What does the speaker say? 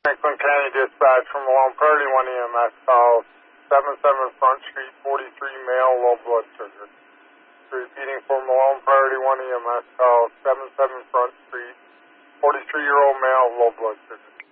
Franklin County Dispatch from Malone Prairie 1 EMS calls 77 Front Street, 43 male, low blood sugar. Repeating for Malone Prairie 1 EMS calls 77 Front Street, 43-year-old male, low blood sugar.